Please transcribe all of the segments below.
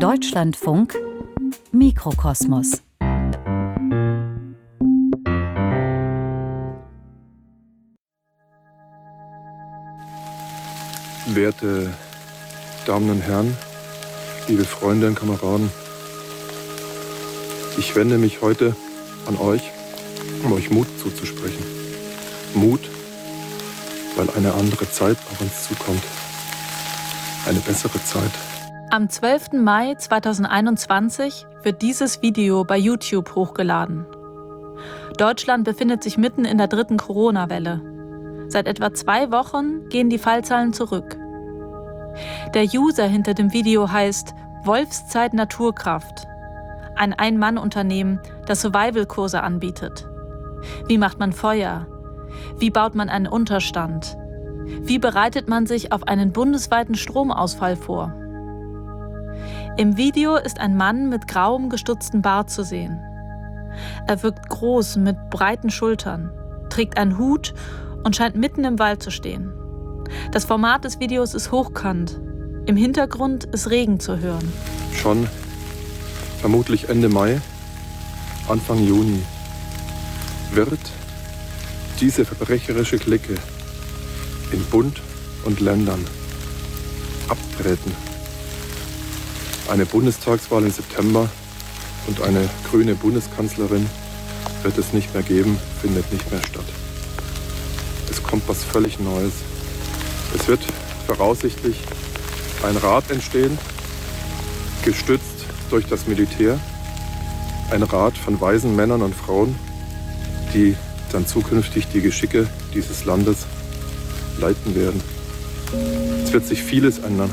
Deutschlandfunk Mikrokosmos. Werte Damen und Herren, liebe Freunde und Kameraden, ich wende mich heute an euch, um euch Mut zuzusprechen. Mut, weil eine andere Zeit auf uns zukommt. Eine bessere Zeit. Am 12. Mai 2021 wird dieses Video bei YouTube hochgeladen. Deutschland befindet sich mitten in der dritten Corona-Welle. Seit etwa 2 Wochen gehen die Fallzahlen zurück. Der User hinter dem Video heißt Wolfszeit Naturkraft, ein Ein-Mann-Unternehmen, das Survival-Kurse anbietet. Wie macht man Feuer? Wie baut man einen Unterstand? Wie bereitet man sich auf einen bundesweiten Stromausfall vor? Im Video ist ein Mann mit grauem gestutztem Bart zu sehen. Er wirkt groß mit breiten Schultern, trägt einen Hut und scheint mitten im Wald zu stehen. Das Format des Videos ist hochkant. Im Hintergrund ist Regen zu hören. Schon vermutlich Ende Mai, Anfang Juni wird diese verbrecherische Clique in Bund und Ländern abtreten. Eine Bundestagswahl im September und eine grüne Bundeskanzlerin wird es nicht mehr geben, findet nicht mehr statt. Es kommt was völlig Neues. Es wird voraussichtlich ein Rat entstehen, gestützt durch das Militär. Ein Rat von weisen Männern und Frauen, die dann zukünftig die Geschicke dieses Landes leiten werden. Es wird sich vieles ändern.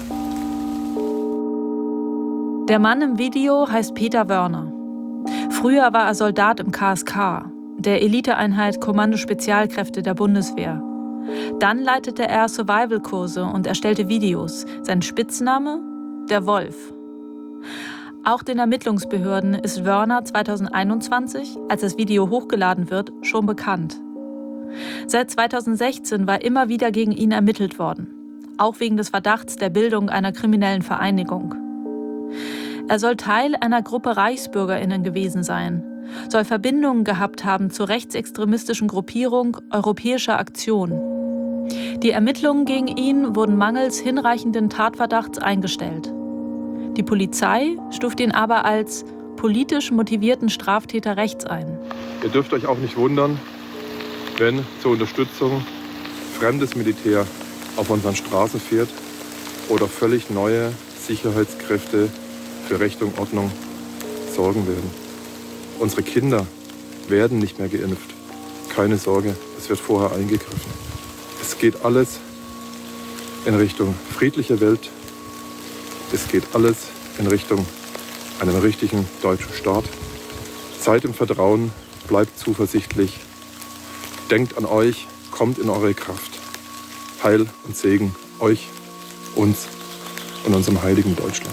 Der Mann im Video heißt Peter Wörner. Früher war er Soldat im KSK, der Eliteeinheit Kommando Spezialkräfte der Bundeswehr. Dann leitete er Survival-Kurse und erstellte Videos. Sein Spitzname? Der Wolf. Auch den Ermittlungsbehörden ist Wörner 2021, als das Video hochgeladen wird, schon bekannt. Seit 2016 war immer wieder gegen ihn ermittelt worden, auch wegen des Verdachts der Bildung einer kriminellen Vereinigung. Er soll Teil einer Gruppe ReichsbürgerInnen gewesen sein, soll Verbindungen gehabt haben zur rechtsextremistischen Gruppierung Europäische Aktion. Die Ermittlungen gegen ihn wurden mangels hinreichenden Tatverdachts eingestellt. Die Polizei stuft ihn aber als politisch motivierten Straftäter rechts ein. Ihr dürft euch auch nicht wundern, wenn zur Unterstützung fremdes Militär auf unseren Straßen fährt oder völlig neue Sicherheitskräfte für Recht und Ordnung sorgen werden. Unsere Kinder werden nicht mehr geimpft. Keine Sorge, es wird vorher eingegriffen. Es geht alles in Richtung friedliche Welt. Es geht alles in Richtung einen richtigen deutschen Staat. Seid im Vertrauen, bleibt zuversichtlich. Denkt an euch, kommt in eure Kraft. Heil und Segen euch, uns und unserem heiligen Deutschland.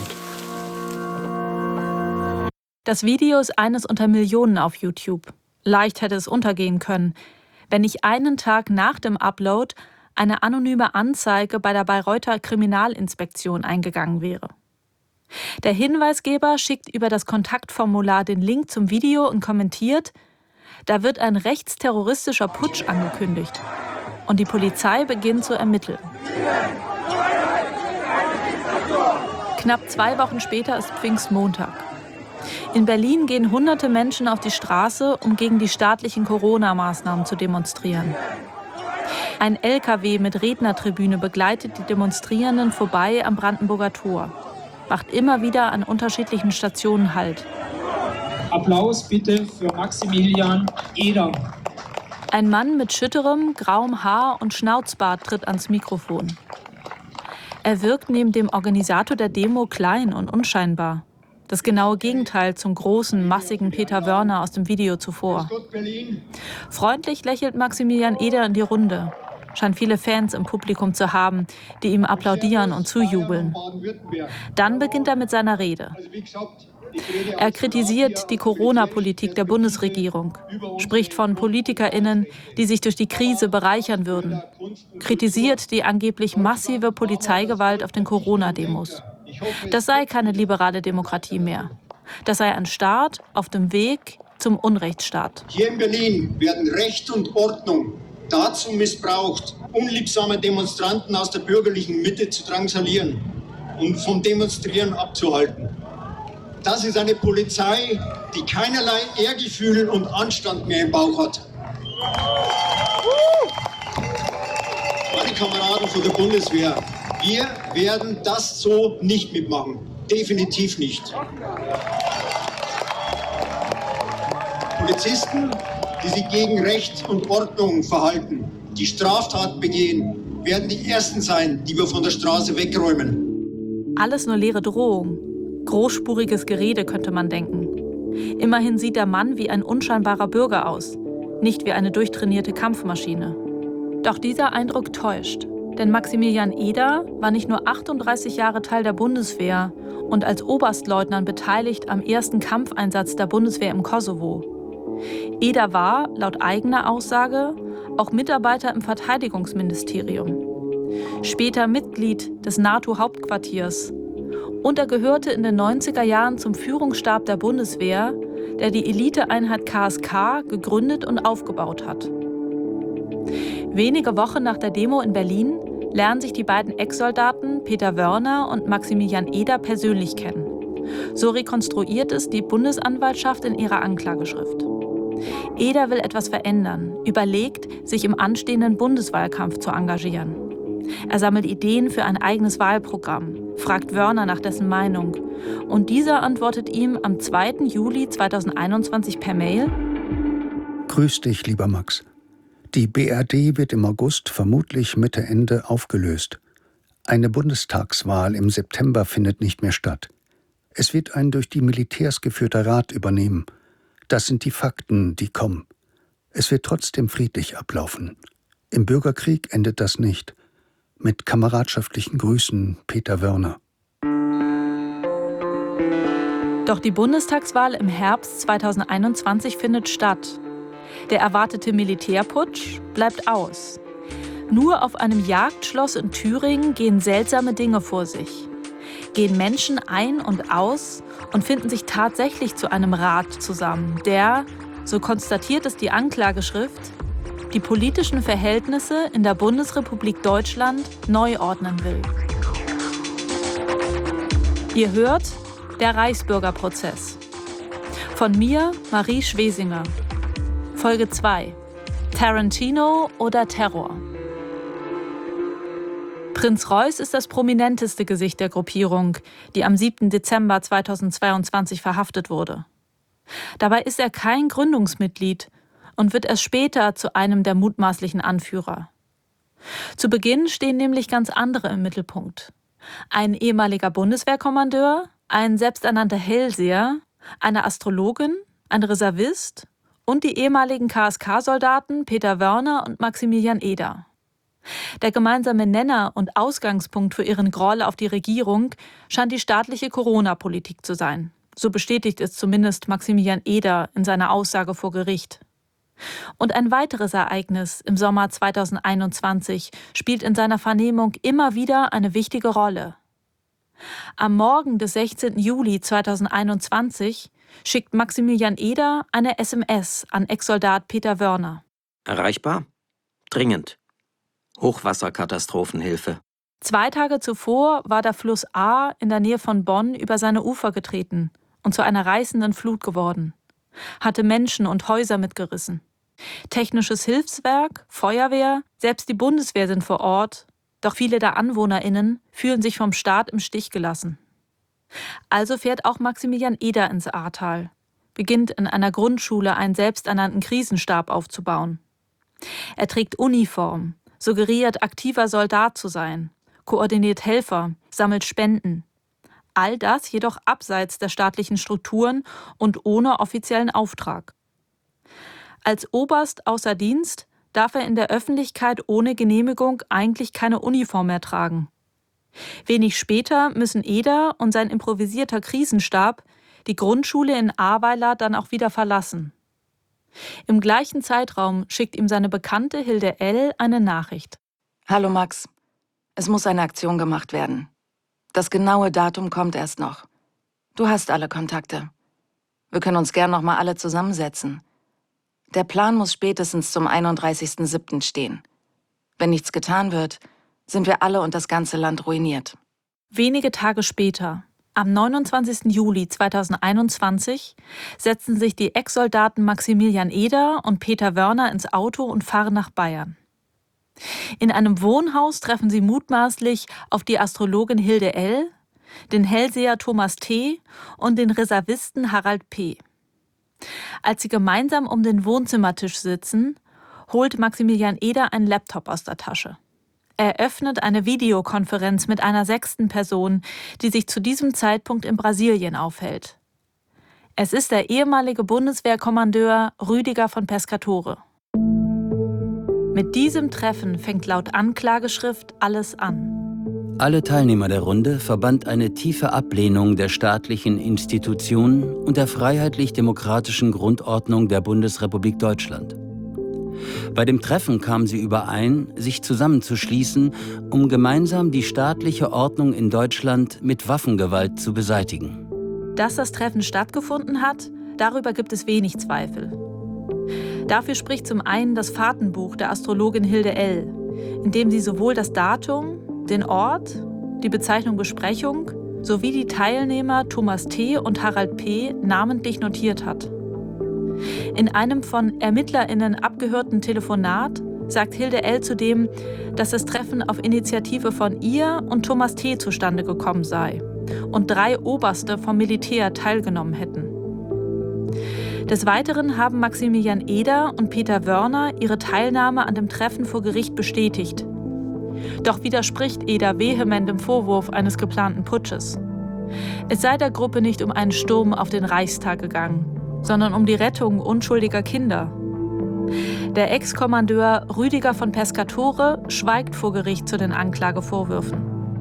Das Video ist eines unter Millionen auf YouTube. Leicht hätte es untergehen können, wenn nicht einen Tag nach dem Upload eine anonyme Anzeige bei der Bayreuther Kriminalinspektion eingegangen wäre. Der Hinweisgeber schickt über das Kontaktformular den Link zum Video und kommentiert: Da wird ein rechtsterroristischer Putsch angekündigt. Und die Polizei beginnt zu ermitteln. Knapp 2 Wochen später ist Pfingstmontag. In Berlin gehen hunderte Menschen auf die Straße, um gegen die staatlichen Corona-Maßnahmen zu demonstrieren. Ein LKW mit Rednertribüne begleitet die Demonstrierenden vorbei am Brandenburger Tor, macht immer wieder an unterschiedlichen Stationen Halt. Applaus bitte für Maximilian Eder. Ein Mann mit schütterem, grauem Haar und Schnauzbart tritt ans Mikrofon. Er wirkt neben dem Organisator der Demo klein und unscheinbar. Das genaue Gegenteil zum großen, massigen Peter Wörner aus dem Video zuvor. Freundlich lächelt Maximilian Eder in die Runde. Scheint viele Fans im Publikum zu haben, die ihm applaudieren und zujubeln. Dann beginnt er mit seiner Rede. Er kritisiert die Corona-Politik der Bundesregierung, spricht von PolitikerInnen, die sich durch die Krise bereichern würden, kritisiert die angeblich massive Polizeigewalt auf den Corona-Demos. Das sei keine liberale Demokratie mehr. Das sei ein Staat auf dem Weg zum Unrechtsstaat. Hier in Berlin werden Recht und Ordnung dazu missbraucht, unliebsame Demonstranten aus der bürgerlichen Mitte zu drangsalieren und vom Demonstrieren abzuhalten. Das ist eine Polizei, die keinerlei Ehrgefühl und Anstand mehr im Bauch hat. Meine Kameraden von der Bundeswehr, wir werden das so nicht mitmachen. Definitiv nicht. Polizisten, die sich gegen Recht und Ordnung verhalten, die Straftaten begehen, werden die Ersten sein, die wir von der Straße wegräumen. Alles nur leere Drohung. Großspuriges Gerede, könnte man denken. Immerhin sieht der Mann wie ein unscheinbarer Bürger aus, nicht wie eine durchtrainierte Kampfmaschine. Doch dieser Eindruck täuscht. Denn Maximilian Eder war nicht nur 38 Jahre Teil der Bundeswehr und als Oberstleutnant beteiligt am ersten Kampfeinsatz der Bundeswehr im Kosovo. Eder war, laut eigener Aussage, auch Mitarbeiter im Verteidigungsministerium. Später Mitglied des NATO-Hauptquartiers. Und er gehörte in den 90er Jahren zum Führungsstab der Bundeswehr, der die Eliteeinheit KSK gegründet und aufgebaut hat. Wenige Wochen nach der Demo in Berlin lernen sich die beiden Ex-Soldaten Peter Wörner und Maximilian Eder persönlich kennen. So rekonstruiert es die Bundesanwaltschaft in ihrer Anklageschrift. Eder will etwas verändern, überlegt, sich im anstehenden Bundeswahlkampf zu engagieren. Er sammelt Ideen für ein eigenes Wahlprogramm, fragt Wörner nach dessen Meinung. Und dieser antwortet ihm am 2. Juli 2021 per Mail: Grüß dich, lieber Max. Die BRD wird im August, vermutlich Mitte, Ende, aufgelöst. Eine Bundestagswahl im September findet nicht mehr statt. Es wird ein durch die Militärs geführter Rat übernehmen. Das sind die Fakten, die kommen. Es wird trotzdem friedlich ablaufen. Im Bürgerkrieg endet das nicht. Mit kameradschaftlichen Grüßen, Peter Wörner. Doch die Bundestagswahl im Herbst 2021 findet statt. Der erwartete Militärputsch bleibt aus. Nur auf einem Jagdschloss in Thüringen gehen seltsame Dinge vor sich. Gehen Menschen ein und aus und finden sich tatsächlich zu einem Rat zusammen, der, so konstatiert es die Anklageschrift, die politischen Verhältnisse in der Bundesrepublik Deutschland neu ordnen will. Ihr hört der Reichsbürgerprozess. Von mir, Marie Schwesinger. Folge 2. Tarantino oder Terror. Prinz Reuß ist das prominenteste Gesicht der Gruppierung, die am 7. Dezember 2022 verhaftet wurde. Dabei ist er kein Gründungsmitglied und wird erst später zu einem der mutmaßlichen Anführer. Zu Beginn stehen nämlich ganz andere im Mittelpunkt. Ein ehemaliger Bundeswehrkommandeur, ein selbsternannter Hellseher, eine Astrologin, ein Reservist und die ehemaligen KSK-Soldaten Peter Wörner und Maximilian Eder. Der gemeinsame Nenner und Ausgangspunkt für ihren Groll auf die Regierung scheint die staatliche Corona-Politik zu sein. So bestätigt es zumindest Maximilian Eder in seiner Aussage vor Gericht. Und ein weiteres Ereignis im Sommer 2021 spielt in seiner Vernehmung immer wieder eine wichtige Rolle. Am Morgen des 16. Juli 2021 schickt Maximilian Eder eine SMS an Ex-Soldat Peter Wörner. Erreichbar? Dringend. Hochwasserkatastrophenhilfe. 2 Tage zuvor war der Fluss A in der Nähe von Bonn über seine Ufer getreten und zu einer reißenden Flut geworden. Hatte Menschen und Häuser mitgerissen. Technisches Hilfswerk, Feuerwehr, selbst die Bundeswehr sind vor Ort, doch viele der AnwohnerInnen fühlen sich vom Staat im Stich gelassen. Also fährt auch Maximilian Eder ins Ahrtal, beginnt in einer Grundschule einen selbsternannten Krisenstab aufzubauen. Er trägt Uniform, suggeriert aktiver Soldat zu sein, koordiniert Helfer, sammelt Spenden. All das jedoch abseits der staatlichen Strukturen und ohne offiziellen Auftrag. Als Oberst außer Dienst darf er in der Öffentlichkeit ohne Genehmigung eigentlich keine Uniform mehr tragen. Wenig später müssen Eder und sein improvisierter Krisenstab die Grundschule in Ahrweiler dann auch wieder verlassen. Im gleichen Zeitraum schickt ihm seine Bekannte Hilde L. eine Nachricht. Hallo Max, es muss eine Aktion gemacht werden. Das genaue Datum kommt erst noch. Du hast alle Kontakte. Wir können uns gern noch mal alle zusammensetzen. Der Plan muss spätestens zum 31.07. stehen. Wenn nichts getan wird, sind wir alle und das ganze Land ruiniert. Wenige Tage später, am 29. Juli 2021, setzen sich die Ex-Soldaten Maximilian Eder und Peter Wörner ins Auto und fahren nach Bayern. In einem Wohnhaus treffen sie mutmaßlich auf die Astrologin Hilde L., den Hellseher Thomas T. und den Reservisten Harald P. Als sie gemeinsam um den Wohnzimmertisch sitzen, holt Maximilian Eder einen Laptop aus der Tasche. Er öffnet eine Videokonferenz mit einer 6. Person, die sich zu diesem Zeitpunkt in Brasilien aufhält. Es ist der ehemalige Bundeswehrkommandeur Rüdiger von Pescatore. Mit diesem Treffen fängt laut Anklageschrift alles an. Alle Teilnehmer der Runde verband eine tiefe Ablehnung der staatlichen Institutionen und der freiheitlich-demokratischen Grundordnung der Bundesrepublik Deutschland. Bei dem Treffen kamen sie überein, sich zusammenzuschließen, um gemeinsam die staatliche Ordnung in Deutschland mit Waffengewalt zu beseitigen. Dass das Treffen stattgefunden hat, darüber gibt es wenig Zweifel. Dafür spricht zum einen das Fahrtenbuch der Astrologin Hilde L., in dem sie sowohl das Datum, den Ort, die Bezeichnung Besprechung sowie die Teilnehmer Thomas T. und Harald P. namentlich notiert hat. In einem von ErmittlerInnen abgehörten Telefonat sagt Hilde L. zudem, dass das Treffen auf Initiative von ihr und Thomas T. zustande gekommen sei und 3 Oberste vom Militär teilgenommen hätten. Des Weiteren haben Maximilian Eder und Peter Wörner ihre Teilnahme an dem Treffen vor Gericht bestätigt. Doch widerspricht Eder vehement dem Vorwurf eines geplanten Putsches. Es sei der Gruppe nicht um einen Sturm auf den Reichstag gegangen, sondern um die Rettung unschuldiger Kinder. Der Ex-Kommandeur Rüdiger von Pescatore schweigt vor Gericht zu den Anklagevorwürfen.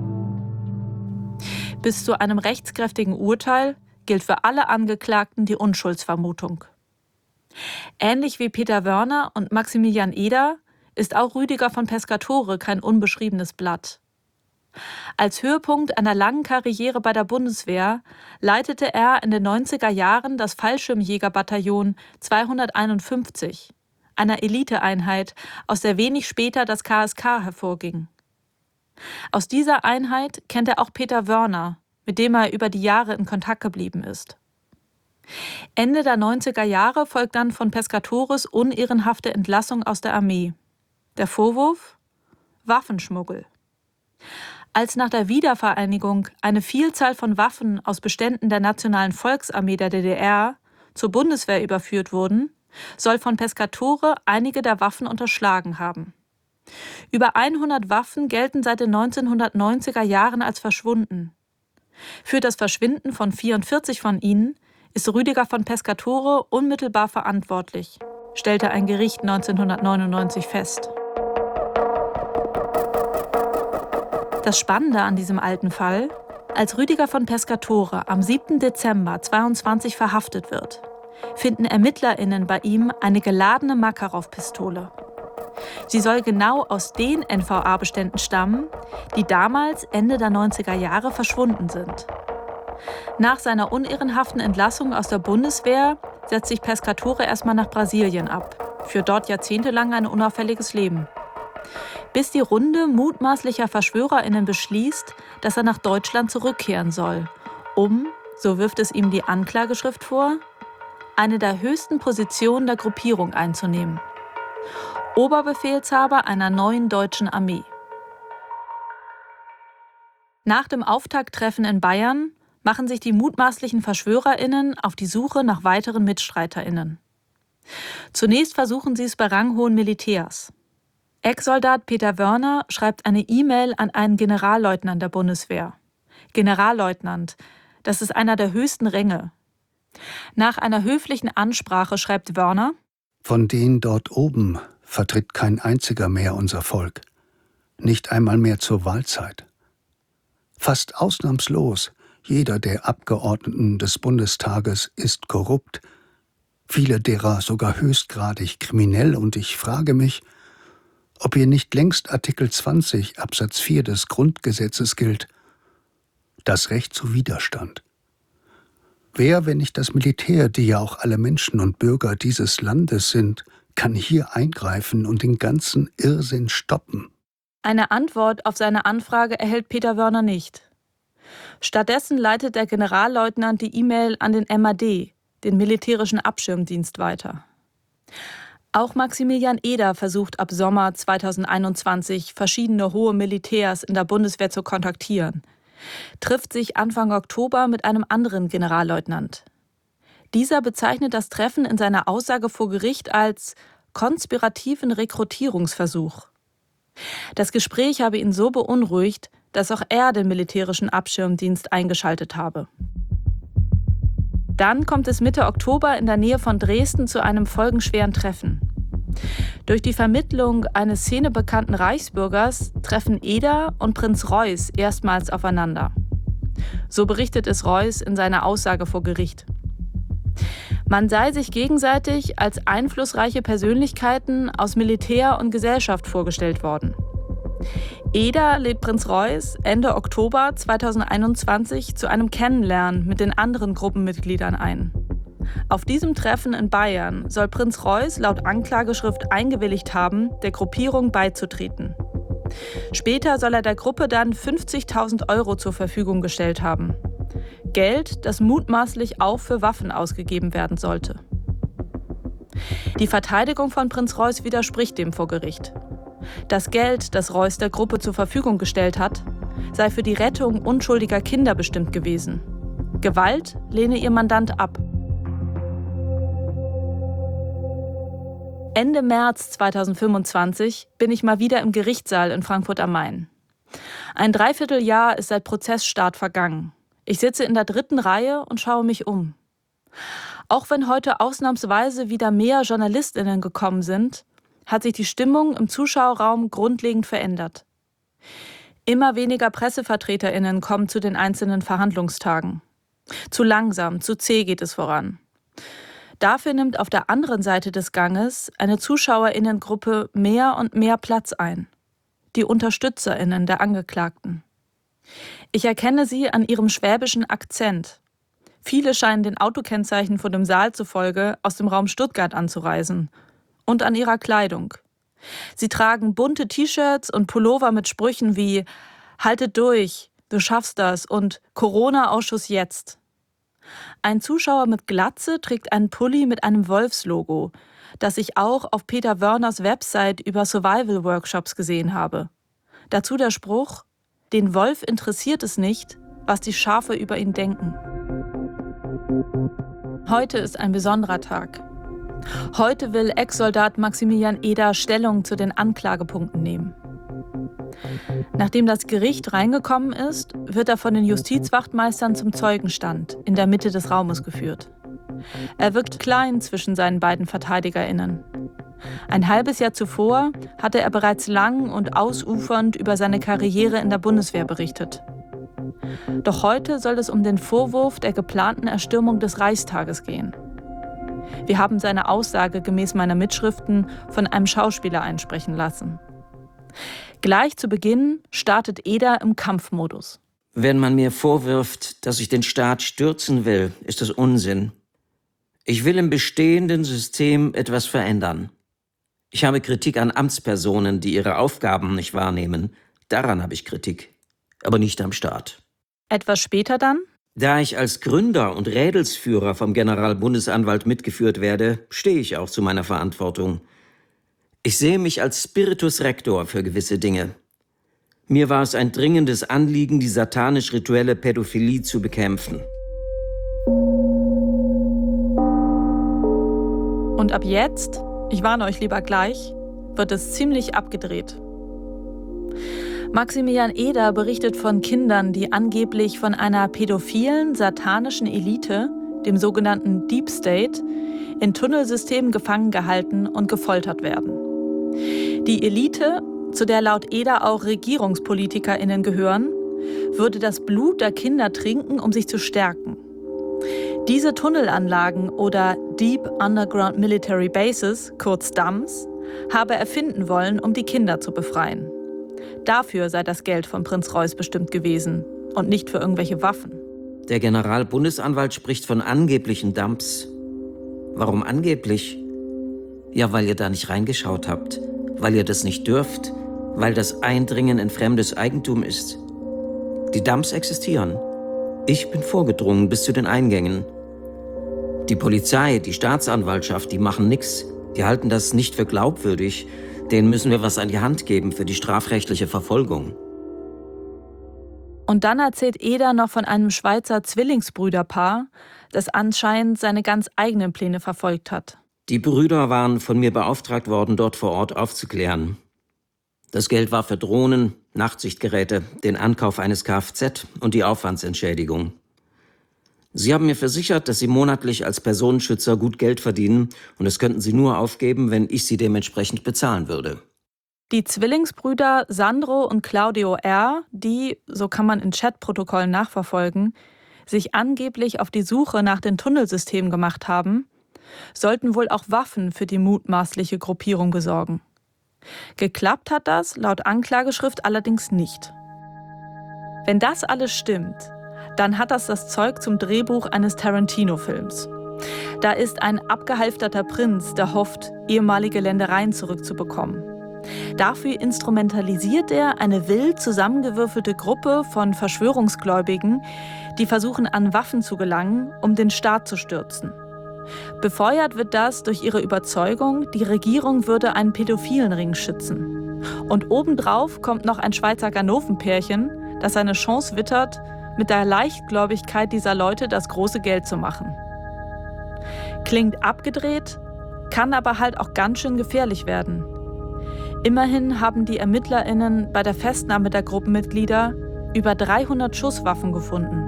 Bis zu einem rechtskräftigen Urteil gilt für alle Angeklagten die Unschuldsvermutung. Ähnlich wie Peter Wörner und Maximilian Eder ist auch Rüdiger von Pescatore kein unbeschriebenes Blatt. Als Höhepunkt einer langen Karriere bei der Bundeswehr leitete er in den 90er Jahren das Fallschirmjägerbataillon 251, einer Eliteeinheit, aus der wenig später das KSK hervorging. Aus dieser Einheit kennt er auch Peter Wörner, mit dem er über die Jahre in Kontakt geblieben ist. Ende der 90er Jahre folgt dann von Pescatores unehrenhafte Entlassung aus der Armee. Der Vorwurf? Waffenschmuggel. Als nach der Wiedervereinigung eine Vielzahl von Waffen aus Beständen der Nationalen Volksarmee der DDR zur Bundeswehr überführt wurden, soll von Pescatore einige der Waffen unterschlagen haben. Über 100 Waffen gelten seit den 1990er Jahren als verschwunden. Für das Verschwinden von 44 von ihnen ist Rüdiger von Pescatore unmittelbar verantwortlich, stellte ein Gericht 1999 fest. Das Spannende an diesem alten Fall: Als Rüdiger von Pescatore am 7. Dezember 22 verhaftet wird, finden ErmittlerInnen bei ihm eine geladene Makarov-Pistole. Sie soll genau aus den NVA-Beständen stammen, die damals Ende der 90er Jahre verschwunden sind. Nach seiner unehrenhaften Entlassung aus der Bundeswehr setzt sich Pescatore erstmal nach Brasilien ab, führt dort jahrzehntelang ein unauffälliges Leben. Bis die Runde mutmaßlicher VerschwörerInnen beschließt, dass er nach Deutschland zurückkehren soll, um, so wirft es ihm die Anklageschrift vor, eine der höchsten Positionen der Gruppierung einzunehmen: Oberbefehlshaber einer neuen deutschen Armee. Nach dem Auftakttreffen in Bayern machen sich die mutmaßlichen VerschwörerInnen auf die Suche nach weiteren MitstreiterInnen. Zunächst versuchen sie es bei ranghohen Militärs. Ex-Soldat Peter Wörner schreibt eine E-Mail an einen Generalleutnant der Bundeswehr. Generalleutnant, das ist einer der höchsten Ränge. Nach einer höflichen Ansprache schreibt Wörner: Von denen dort oben vertritt kein einziger mehr unser Volk. Nicht einmal mehr zur Wahlzeit. Fast ausnahmslos, jeder der Abgeordneten des Bundestages ist korrupt, viele derer sogar höchstgradig kriminell, und ich frage mich, ob hier nicht längst Artikel 20 Absatz 4 des Grundgesetzes gilt. das Recht zu Widerstand. Wer, wenn nicht das Militär, die ja auch alle Menschen und Bürger dieses Landes sind, kann hier eingreifen und den ganzen Irrsinn stoppen? Eine Antwort auf seine Anfrage erhält Peter Wörner nicht. Stattdessen leitet der Generalleutnant die E-Mail an den MAD, den militärischen Abschirmdienst, weiter. Auch Maximilian Eder versucht ab Sommer 2021 verschiedene hohe Militärs in der Bundeswehr zu kontaktieren, trifft sich Anfang Oktober mit einem anderen Generalleutnant. Dieser bezeichnet das Treffen in seiner Aussage vor Gericht als konspirativen Rekrutierungsversuch. Das Gespräch habe ihn so beunruhigt, dass auch er den militärischen Abschirmdienst eingeschaltet habe. Dann kommt es Mitte Oktober in der Nähe von Dresden zu einem folgenschweren Treffen. Durch die Vermittlung eines szenebekannten Reichsbürgers treffen Eder und Prinz Reuß erstmals aufeinander. So berichtet es Reuß in seiner Aussage vor Gericht. Man sei sich gegenseitig als einflussreiche Persönlichkeiten aus Militär und Gesellschaft vorgestellt worden. Eder lädt Prinz Reuß Ende Oktober 2021 zu einem Kennenlernen mit den anderen Gruppenmitgliedern ein. Auf diesem Treffen in Bayern soll Prinz Reuß laut Anklageschrift eingewilligt haben, der Gruppierung beizutreten. Später soll er der Gruppe dann 50.000 € zur Verfügung gestellt haben. Geld, das mutmaßlich auch für Waffen ausgegeben werden sollte. Die Verteidigung von Prinz Reuß widerspricht dem vor Gericht. Das Geld, das Reuß der Gruppe zur Verfügung gestellt hat, sei für die Rettung unschuldiger Kinder bestimmt gewesen. Gewalt lehne ihr Mandant ab. Ende März 2025 bin ich mal wieder im Gerichtssaal in Frankfurt am Main. Ein Dreivierteljahr ist seit Prozessstart vergangen. Ich sitze in der 3. Reihe und schaue mich um. Auch wenn heute ausnahmsweise wieder mehr JournalistInnen gekommen sind, hat sich die Stimmung im Zuschauerraum grundlegend verändert. Immer weniger PressevertreterInnen kommen zu den einzelnen Verhandlungstagen. Zu langsam, zu zäh geht es voran. Dafür nimmt auf der anderen Seite des Ganges eine ZuschauerInnengruppe mehr und mehr Platz ein. Die UnterstützerInnen der Angeklagten. Ich erkenne sie an ihrem schwäbischen Akzent. Viele scheinen den Autokennzeichen vor dem Saal zufolge aus dem Raum Stuttgart anzureisen. Und an ihrer Kleidung. Sie tragen bunte T-Shirts und Pullover mit Sprüchen wie „Haltet durch, du schaffst das“ und „Corona-Ausschuss jetzt“. Ein Zuschauer mit Glatze trägt einen Pulli mit einem Wolfslogo, das ich auch auf Peter Wörners Website über Survival-Workshops gesehen habe. Dazu der Spruch: „Den Wolf interessiert es nicht, was die Schafe über ihn denken“. Heute ist ein besonderer Tag. Heute will Ex-Soldat Maximilian Eder Stellung zu den Anklagepunkten nehmen. Nachdem das Gericht reingekommen ist, wird er von den Justizwachtmeistern zum Zeugenstand in der Mitte des Raumes geführt. Er wirkt klein zwischen seinen beiden VerteidigerInnen. Ein halbes Jahr zuvor hatte er bereits lang und ausufernd über seine Karriere in der Bundeswehr berichtet. Doch heute soll es um den Vorwurf der geplanten Erstürmung des Reichstages gehen. Wir haben seine Aussage gemäß meiner Mitschriften von einem Schauspieler einsprechen lassen. Gleich zu Beginn startet Eder im Kampfmodus. Wenn man mir vorwirft, dass ich den Staat stürzen will, ist das Unsinn. Ich will im bestehenden System etwas verändern. Ich habe Kritik an Amtspersonen, die ihre Aufgaben nicht wahrnehmen. Daran habe ich Kritik, aber nicht am Staat. Etwas später dann: Da ich als Gründer und Rädelsführer vom Generalbundesanwalt mitgeführt werde, stehe ich auch zu meiner Verantwortung. Ich sehe mich als Spiritus Rector für gewisse Dinge. Mir war es ein dringendes Anliegen, die satanisch-rituelle Pädophilie zu bekämpfen. Und ab jetzt, ich warne euch lieber gleich, wird es ziemlich abgedreht. Maximilian Eder berichtet von Kindern, die angeblich von einer pädophilen, satanischen Elite, dem sogenannten Deep State, in Tunnelsystemen gefangen gehalten und gefoltert werden. Die Elite, zu der laut Eder auch RegierungspolitikerInnen gehören, würde das Blut der Kinder trinken, um sich zu stärken. Diese Tunnelanlagen oder Deep Underground Military Bases, kurz DUMBs, habe er finden wollen, um die Kinder zu befreien. Dafür sei das Geld von Prinz Reuß bestimmt gewesen, und nicht für irgendwelche Waffen. Der Generalbundesanwalt spricht von angeblichen Dumps. Warum angeblich? Ja, weil ihr da nicht reingeschaut habt, weil ihr das nicht dürft, weil das Eindringen in fremdes Eigentum ist. Die Dumps existieren. Ich bin vorgedrungen bis zu den Eingängen. Die Polizei, die Staatsanwaltschaft, die machen nichts. Die halten das nicht für glaubwürdig. Denen müssen wir was an die Hand geben für die strafrechtliche Verfolgung. Und dann erzählt Eder noch von einem Schweizer Zwillingsbrüderpaar, das anscheinend seine ganz eigenen Pläne verfolgt hat. Die Brüder waren von mir beauftragt worden, dort vor Ort aufzuklären. Das Geld war für Drohnen, Nachtsichtgeräte, den Ankauf eines Kfz und die Aufwandsentschädigung. Sie haben mir versichert, dass sie monatlich als Personenschützer gut Geld verdienen und das könnten sie nur aufgeben, wenn ich sie dementsprechend bezahlen würde. Die Zwillingsbrüder Sandro und Claudio R., die, so kann man in Chatprotokollen nachverfolgen, sich angeblich auf die Suche nach den Tunnelsystemen gemacht haben, sollten wohl auch Waffen für die mutmaßliche Gruppierung besorgen. Geklappt hat das laut Anklageschrift allerdings nicht. Wenn das alles stimmt, dann hat das Zeug zum Drehbuch eines Tarantino-Films. Da ist ein abgehalfterter Prinz, der hofft, ehemalige Ländereien zurückzubekommen. Dafür instrumentalisiert er eine wild zusammengewürfelte Gruppe von Verschwörungsgläubigen, die versuchen, an Waffen zu gelangen, um den Staat zu stürzen. Befeuert wird das durch ihre Überzeugung, die Regierung würde einen pädophilen Ring schützen. Und obendrauf kommt noch ein Schweizer Ganovenpärchen, das seine Chance wittert, mit der Leichtgläubigkeit dieser Leute das große Geld zu machen. Klingt abgedreht, kann aber halt auch ganz schön gefährlich werden. Immerhin haben die ErmittlerInnen bei der Festnahme der Gruppenmitglieder über 300 Schusswaffen gefunden.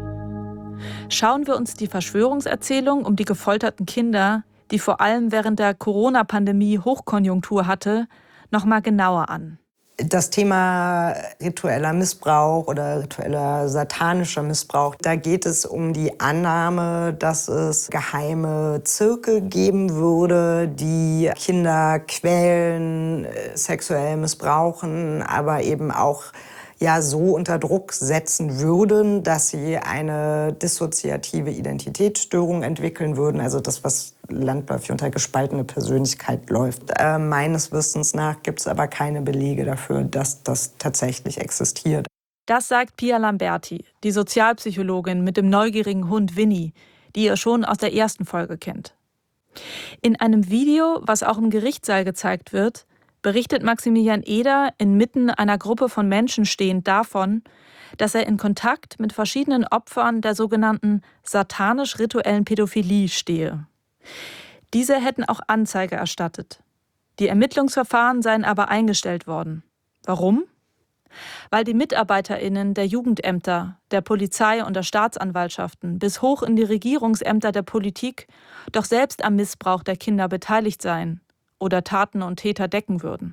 Schauen wir uns die Verschwörungserzählung um die gefolterten Kinder, die vor allem während der Corona-Pandemie Hochkonjunktur hatte, noch mal genauer an. Das Thema ritueller Missbrauch oder ritueller satanischer Missbrauch, da geht es um die Annahme, dass es geheime Zirkel geben würde, die Kinder quälen, sexuell missbrauchen, aber eben auch so unter Druck setzen würden, dass sie eine dissoziative Identitätsstörung entwickeln würden. Also das, was landläufig unter gespaltene Persönlichkeit läuft. Meines Wissens nach gibt es aber keine Belege dafür, dass das tatsächlich existiert. Das sagt Pia Lamberti, die Sozialpsychologin mit dem neugierigen Hund Winnie, die ihr schon aus der ersten Folge kennt. In einem Video, was auch im Gerichtssaal gezeigt wird, berichtet Maximilian Eder inmitten einer Gruppe von Menschen stehend davon, dass er in Kontakt mit verschiedenen Opfern der sogenannten satanisch-rituellen Pädophilie stehe. Diese hätten auch Anzeige erstattet. Die Ermittlungsverfahren seien aber eingestellt worden. Warum? Weil die MitarbeiterInnen der Jugendämter, der Polizei und der Staatsanwaltschaften bis hoch in die Regierungsämter der Politik doch selbst am Missbrauch der Kinder beteiligt seien oder Taten und Täter decken würden.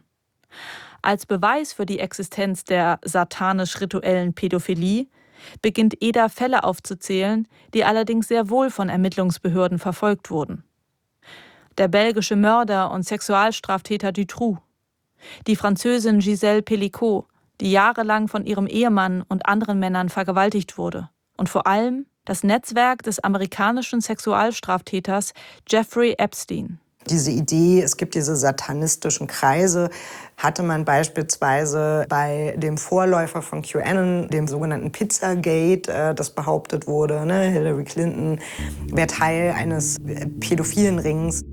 Als Beweis für die Existenz der satanisch-rituellen Pädophilie beginnt Eder Fälle aufzuzählen, die allerdings sehr wohl von Ermittlungsbehörden verfolgt wurden. Der belgische Mörder und Sexualstraftäter Dutroux, die Französin Gisèle Pellicot, die jahrelang von ihrem Ehemann und anderen Männern vergewaltigt wurde, und vor allem das Netzwerk des amerikanischen Sexualstraftäters Jeffrey Epstein. Diese Idee, es gibt diese satanistischen Kreise, hatte man beispielsweise bei dem Vorläufer von QAnon, dem sogenannten Pizzagate, das behauptet wurde, Hillary Clinton wäre Teil eines pädophilen Rings.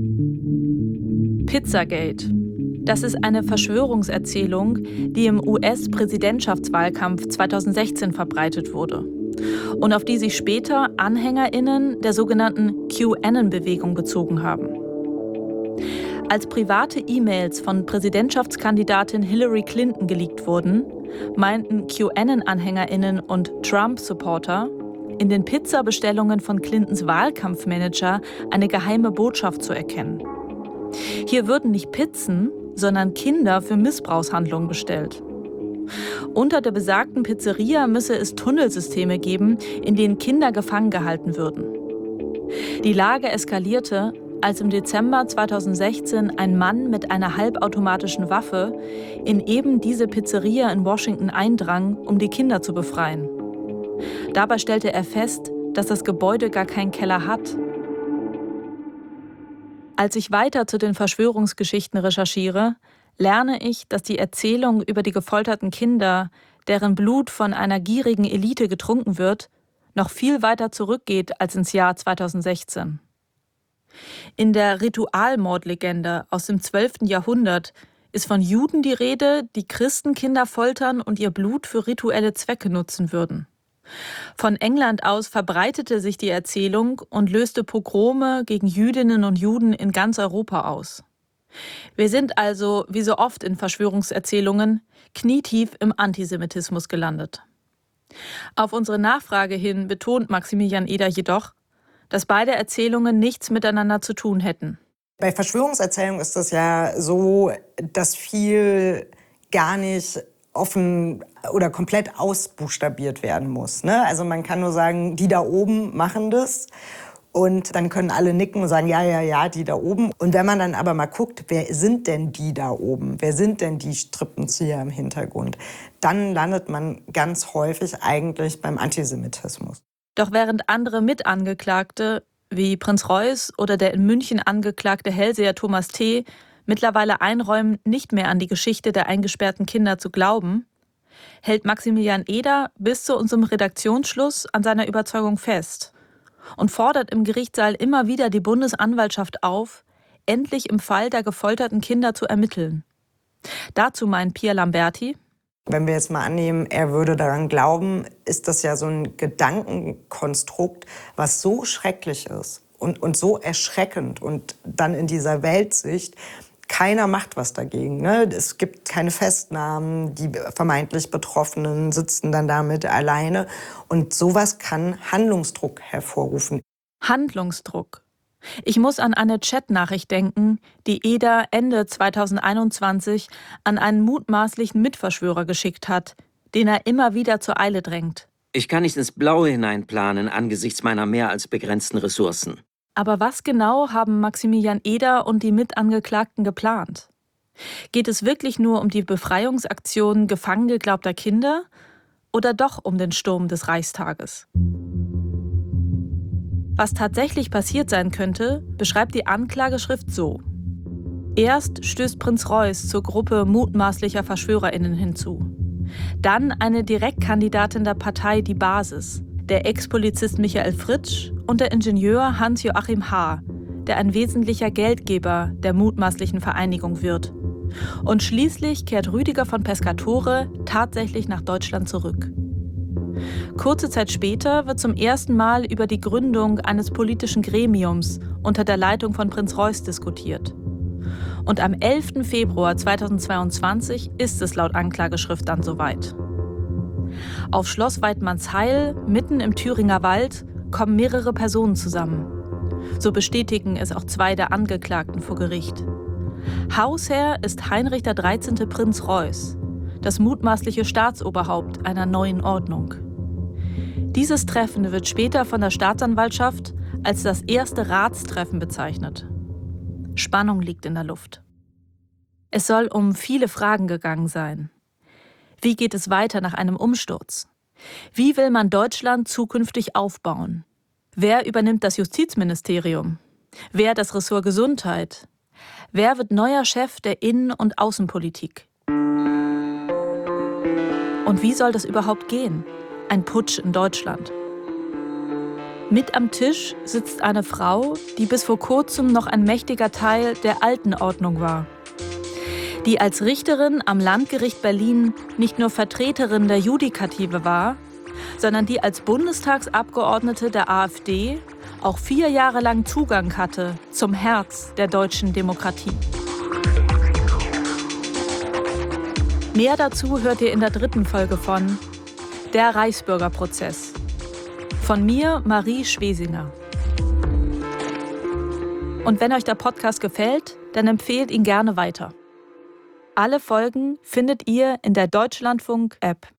Pizzagate. Das ist eine Verschwörungserzählung, die im US-Präsidentschaftswahlkampf 2016 verbreitet wurde und auf die sich später AnhängerInnen der sogenannten QAnon-Bewegung bezogen haben. Als private E-Mails von Präsidentschaftskandidatin Hillary Clinton geleakt wurden, meinten QAnon-AnhängerInnen und Trump-Supporter, in den Pizzabestellungen von Clintons Wahlkampfmanager eine geheime Botschaft zu erkennen. Hier würden nicht Pizzen, sondern Kinder für Missbrauchshandlungen bestellt. Unter der besagten Pizzeria müsse es Tunnelsysteme geben, in denen Kinder gefangen gehalten würden. Die Lage eskalierte, als im Dezember 2016 ein Mann mit einer halbautomatischen Waffe in eben diese Pizzeria in Washington eindrang, um die Kinder zu befreien. Dabei stellte er fest, dass das Gebäude gar keinen Keller hat. Als ich weiter zu den Verschwörungsgeschichten recherchiere, lerne ich, dass die Erzählung über die gefolterten Kinder, deren Blut von einer gierigen Elite getrunken wird, noch viel weiter zurückgeht als ins Jahr 2016. In der Ritualmordlegende aus dem 12. Jahrhundert ist von Juden die Rede, die Christen Kinder foltern und ihr Blut für rituelle Zwecke nutzen würden. Von England aus verbreitete sich die Erzählung und löste Pogrome gegen Jüdinnen und Juden in ganz Europa aus. Wir sind also, wie so oft in Verschwörungserzählungen, knietief im Antisemitismus gelandet. Auf unsere Nachfrage hin betont Maximilian Eder jedoch, dass beide Erzählungen nichts miteinander zu tun hätten. Bei Verschwörungserzählungen ist es ja so, dass viel gar nicht offen oder komplett ausbuchstabiert werden muss, ne? Also man kann nur sagen, die da oben machen das. Und dann können alle nicken und sagen, ja, die da oben. Und wenn man dann aber mal guckt, wer sind denn die da oben? Wer sind denn die Strippenzieher im Hintergrund? Dann landet man ganz häufig eigentlich beim Antisemitismus. Doch während andere Mitangeklagte, wie Prinz Reuß oder der in München angeklagte Hellseher Thomas T., mittlerweile einräumen, nicht mehr an die Geschichte der eingesperrten Kinder zu glauben, hält Maximilian Eder bis zu unserem Redaktionsschluss an seiner Überzeugung fest und fordert im Gerichtssaal immer wieder die Bundesanwaltschaft auf, endlich im Fall der gefolterten Kinder zu ermitteln. Dazu meint Pia Lamberti: Wenn wir jetzt mal annehmen, er würde daran glauben, ist das ja so ein Gedankenkonstrukt, was so schrecklich ist und so erschreckend und dann in dieser Weltsicht, keiner macht was dagegen, ne? Es gibt keine Festnahmen, die vermeintlich Betroffenen sitzen dann damit alleine. Und sowas kann Handlungsdruck hervorrufen. Handlungsdruck. Ich muss an eine Chatnachricht denken, die Eder Ende 2021 an einen mutmaßlichen Mitverschwörer geschickt hat, den er immer wieder zur Eile drängt. Ich kann nicht ins Blaue hineinplanen angesichts meiner mehr als begrenzten Ressourcen. Aber was genau haben Maximilian Eder und die Mitangeklagten geplant? Geht es wirklich nur um die Befreiungsaktion gefangen geglaubter Kinder oder doch um den Sturm des Reichstages? Was tatsächlich passiert sein könnte, beschreibt die Anklageschrift so. Erst stößt Prinz Reuß zur Gruppe mutmaßlicher VerschwörerInnen hinzu. Dann eine Direktkandidatin der Partei Die Basis, der Ex-Polizist Michael Fritsch und der Ingenieur Hans-Joachim H., der ein wesentlicher Geldgeber der mutmaßlichen Vereinigung wird. Und schließlich kehrt Rüdiger von Pescatore tatsächlich nach Deutschland zurück. Kurze Zeit später wird zum ersten Mal über die Gründung eines politischen Gremiums unter der Leitung von Prinz Reuß diskutiert. Und am 11. Februar 2022 ist es laut Anklageschrift dann soweit. Auf Schloss Weidmannsheil, mitten im Thüringer Wald, kommen mehrere Personen zusammen. So bestätigen es auch zwei der Angeklagten vor Gericht. Hausherr ist Heinrich der 13. Prinz Reuß, das mutmaßliche Staatsoberhaupt einer neuen Ordnung. Dieses Treffen wird später von der Staatsanwaltschaft als das erste Ratstreffen bezeichnet. Spannung liegt in der Luft. Es soll um viele Fragen gegangen sein. Wie geht es weiter nach einem Umsturz? Wie will man Deutschland zukünftig aufbauen? Wer übernimmt das Justizministerium? Wer das Ressort Gesundheit? Wer wird neuer Chef der Innen- und Außenpolitik? Und wie soll das überhaupt gehen? Ein Putsch in Deutschland. Mit am Tisch sitzt eine Frau, die bis vor kurzem noch ein mächtiger Teil der alten Ordnung war. Die als Richterin am Landgericht Berlin nicht nur Vertreterin der Judikative war, sondern die als Bundestagsabgeordnete der AfD auch 4 Jahre lang Zugang hatte zum Herz der deutschen Demokratie. Mehr dazu hört ihr in der 3. Folge von Der Reichsbürgerprozess. Von mir, Marie Schwesinger. Und wenn euch der Podcast gefällt, dann empfehlt ihn gerne weiter. Alle Folgen findet ihr in der Deutschlandfunk-App.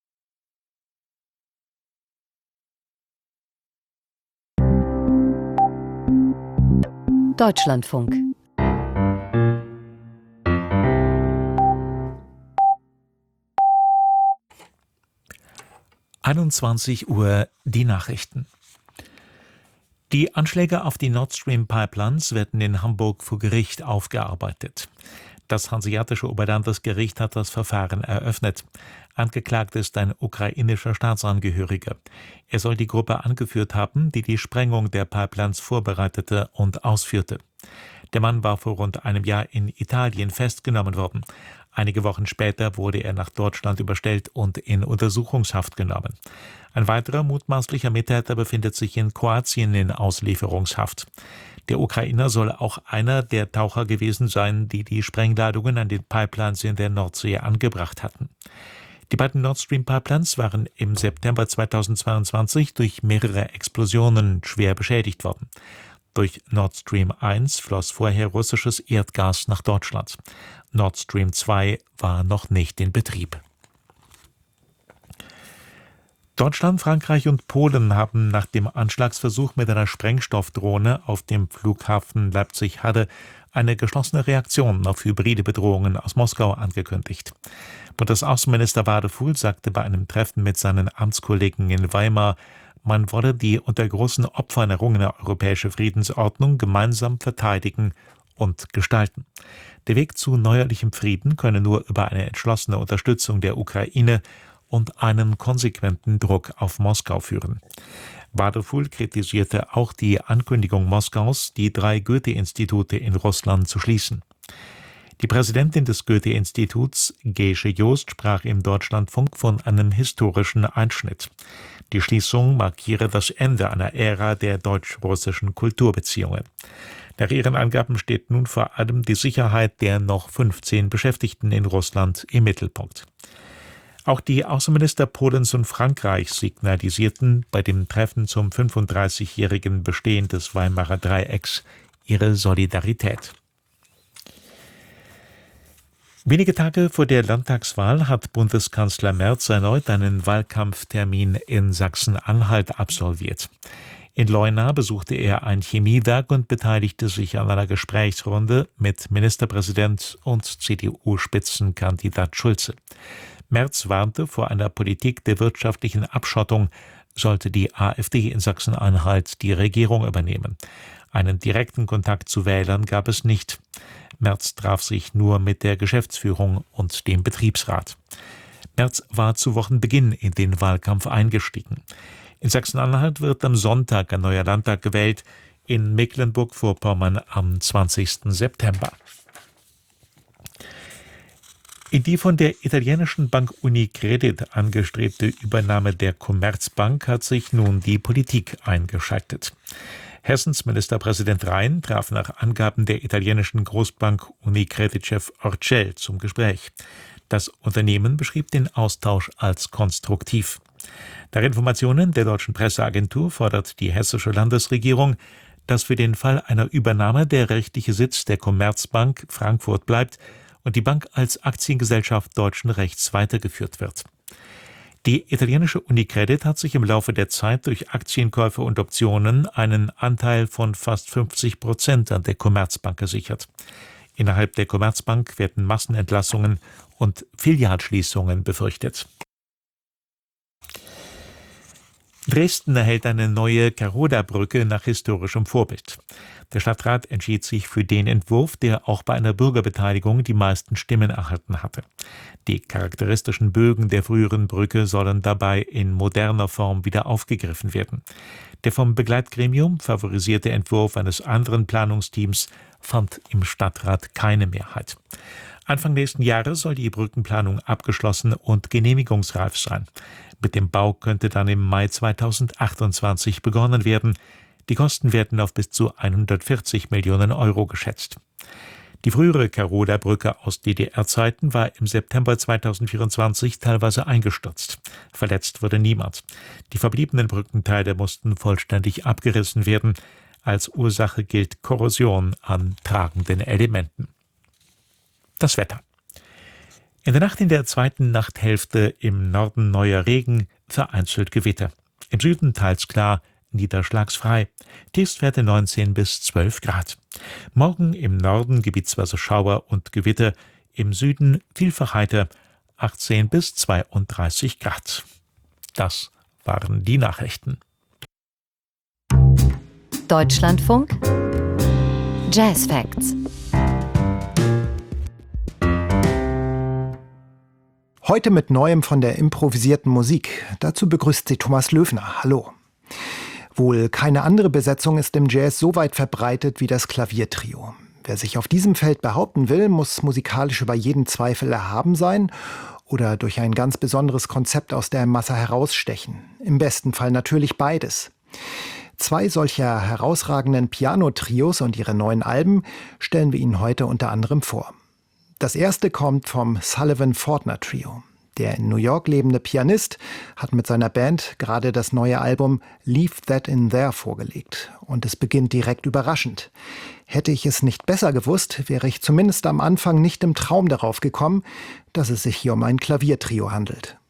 Deutschlandfunk. Uhr die Nachrichten. Die Anschläge auf die Nord Stream Pipelines werden in Hamburg vor Gericht aufgearbeitet. Das Hanseatische Oberlandesgericht hat das Verfahren eröffnet. Angeklagt ist ein ukrainischer Staatsangehöriger. Er soll die Gruppe angeführt haben, die die Sprengung der Pipelines vorbereitete und ausführte. Der Mann war vor rund einem Jahr in Italien festgenommen worden. Einige Wochen später wurde er nach Deutschland überstellt und in Untersuchungshaft genommen. Ein weiterer mutmaßlicher Mittäter befindet sich in Kroatien in Auslieferungshaft. Der Ukrainer soll auch einer der Taucher gewesen sein, die die Sprengladungen an den Pipelines in der Nordsee angebracht hatten. Die beiden Nord Stream Pipelines waren im September 2022 durch mehrere Explosionen schwer beschädigt worden. Durch Nord Stream 1 floss vorher russisches Erdgas nach Deutschland. Nord Stream 2 war noch nicht in Betrieb. Deutschland, Frankreich und Polen haben nach dem Anschlagsversuch mit einer Sprengstoffdrohne auf dem Flughafen Leipzig-Halle eine geschlossene Reaktion auf hybride Bedrohungen aus Moskau angekündigt. Bundesaußenminister Wadefuhl sagte bei einem Treffen mit seinen Amtskollegen in Weimar, man wolle die unter großen Opfern errungene europäische Friedensordnung gemeinsam verteidigen und gestalten. Der Weg zu neuerlichem Frieden könne nur über eine entschlossene Unterstützung der Ukraine und einen konsequenten Druck auf Moskau führen. Wadefuhl kritisierte auch die Ankündigung Moskaus, die 3 Goethe-Institute in Russland zu schließen. Die Präsidentin des Goethe-Instituts, Gesche Joost, sprach im Deutschlandfunk von einem historischen Einschnitt. Die Schließung markiere das Ende einer Ära der deutsch-russischen Kulturbeziehungen. Nach ihren Angaben steht nun vor allem die Sicherheit der noch 15 Beschäftigten in Russland im Mittelpunkt. Auch die Außenminister Polens und Frankreichs signalisierten bei dem Treffen zum 35-jährigen Bestehen des Weimarer Dreiecks ihre Solidarität. Wenige Tage vor der Landtagswahl hat Bundeskanzler Merz erneut einen Wahlkampftermin in Sachsen-Anhalt absolviert. In Leuna besuchte er ein Chemiewerk und beteiligte sich an einer Gesprächsrunde mit Ministerpräsident und CDU-Spitzenkandidat Schulze. Merz warnte vor einer Politik der wirtschaftlichen Abschottung, sollte die AfD in Sachsen-Anhalt die Regierung übernehmen. Einen direkten Kontakt zu Wählern gab es nicht. Merz traf sich nur mit der Geschäftsführung und dem Betriebsrat. Merz war zu Wochenbeginn in den Wahlkampf eingestiegen. In Sachsen-Anhalt wird am Sonntag ein neuer Landtag gewählt, in Mecklenburg-Vorpommern am 20. September. In die von der italienischen Bank Unicredit angestrebte Übernahme der Commerzbank hat sich nun die Politik eingeschaltet. Hessens Ministerpräsident Rhein traf nach Angaben der italienischen Großbank Unicredit-Chef Orcel zum Gespräch. Das Unternehmen beschrieb den Austausch als konstruktiv. Nach Informationen der deutschen Presseagentur fordert die hessische Landesregierung, dass für den Fall einer Übernahme der rechtliche Sitz der Commerzbank Frankfurt bleibt und die Bank als Aktiengesellschaft deutschen Rechts weitergeführt wird. Die italienische Unicredit hat sich im Laufe der Zeit durch Aktienkäufe und Optionen einen Anteil von fast 50% an der Commerzbank gesichert. Innerhalb der Commerzbank werden Massenentlassungen und Filialschließungen befürchtet. Dresden erhält eine neue Karoda-Brücke nach historischem Vorbild. Der Stadtrat entschied sich für den Entwurf, der auch bei einer Bürgerbeteiligung die meisten Stimmen erhalten hatte. Die charakteristischen Bögen der früheren Brücke sollen dabei in moderner Form wieder aufgegriffen werden. Der vom Begleitgremium favorisierte Entwurf eines anderen Planungsteams fand im Stadtrat keine Mehrheit. Anfang nächsten Jahres soll die Brückenplanung abgeschlossen und genehmigungsreif sein. Mit dem Bau könnte dann im Mai 2028 begonnen werden. Die Kosten werden auf bis zu 140 Millionen Euro geschätzt. Die frühere Karoda-Brücke aus DDR-Zeiten war im September 2024 teilweise eingestürzt. Verletzt wurde niemand. Die verbliebenen Brückenteile mussten vollständig abgerissen werden. Als Ursache gilt Korrosion an tragenden Elementen. Das Wetter. In der Nacht in der zweiten Nachthälfte im Norden neuer Regen, vereinzelt Gewitter. Im Süden teils klar, niederschlagsfrei. Tiefstwerte 19 bis 12 Grad. Morgen im Norden gebietsweise Schauer und Gewitter, im Süden vielfach heiter 18 bis 32 Grad. Das waren die Nachrichten. Deutschlandfunk Jazz Facts. Heute mit Neuem von der improvisierten Musik. Dazu begrüßt sie Thomas Löwner. Hallo. Wohl keine andere Besetzung ist im Jazz so weit verbreitet wie das Klaviertrio. Wer sich auf diesem Feld behaupten will, muss musikalisch über jeden Zweifel erhaben sein oder durch ein ganz besonderes Konzept aus der Masse herausstechen. Im besten Fall natürlich beides. Zwei solcher herausragenden Piano-Trios und ihre neuen Alben stellen wir Ihnen heute unter anderem vor. Das erste kommt vom Sullivan-Fortner Trio. Der in New York lebende Pianist hat mit seiner Band gerade das neue Album Leave That in There vorgelegt. Und es beginnt direkt überraschend. Hätte ich es nicht besser gewusst, wäre ich zumindest am Anfang nicht im Traum darauf gekommen, dass es sich hier um ein Klaviertrio handelt.